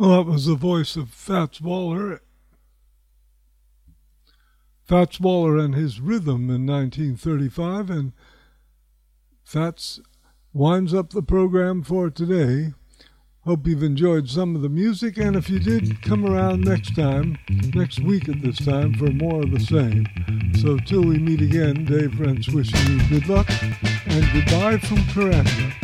Well, that was the voice of Fats Waller. Fats Waller and his rhythm in 1935, and Fats winds up the program for today. Hope you've enjoyed some of the music, and if you did, come around next week at this time, for more of the same. So till we meet again, Dave Rentz wishing you good luck, and goodbye from Caranda.